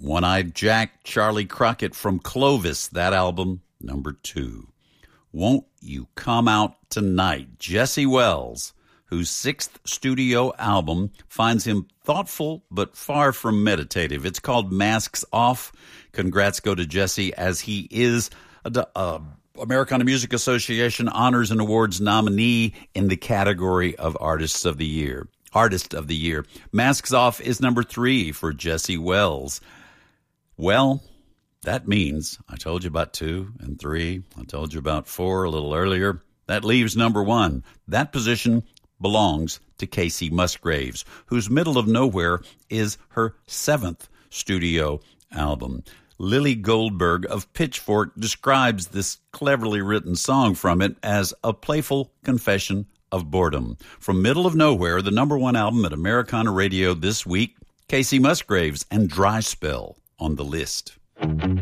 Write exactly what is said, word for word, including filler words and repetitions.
One-Eyed Jack, Charlie Crockett from Clovis, that album, number two. Won't You Come Out Tonight, Jesse Wells, whose sixth studio album finds him thoughtful but far from meditative. It's called Masks Off. Congrats go to Jesse, as he is a, a Americana Music Association Honors and Awards nominee in the category of Artists of the Year. Artist of the Year. Masks Off is number three for Jesse Wells. Well, that means I told you about two and three. I told you about four a little earlier. That leaves number one. That position belongs to Kacey Musgraves, whose Middle of Nowhere is her seventh studio album. Lily Goldberg of Pitchfork describes this cleverly written song from it as a playful confession of boredom. From Middle of Nowhere, the number one album at Americana Radio this week, Kacey Musgraves and Dry Spell on the list.